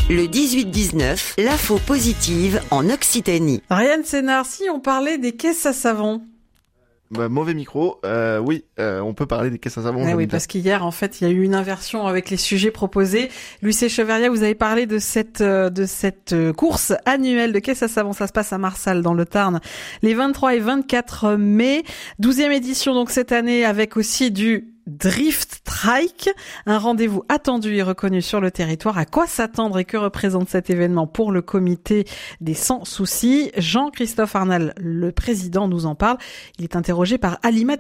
Le 18-19, l'info positive en Occitanie. Ryan Sénard, si on parlait des caisses à savon. Mauvais micro. Oui, on peut parler des caisses à savon. Oui, parce qu'hier, en fait, il y a eu une inversion avec les sujets proposés. Lucie Cheverria, vous avez parlé de cette course annuelle de caisses à savon. Ça se passe à Marsal, dans le Tarn, les 23 et 24 mai. 12e édition, donc, cette année, avec aussi du Drift Trike, un rendez-vous attendu et reconnu sur le territoire. À quoi s'attendre et que représente cet événement pour le comité des Sans Soucis? Jean-Christophe Arnal, le président, nous en parle. Il est interrogé par Alima